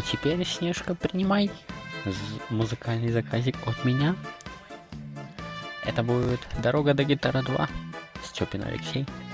А теперь, Снежка, принимай музыкальный заказик от меня. Это будет «Дорога до гитара 2», Степин Алексей.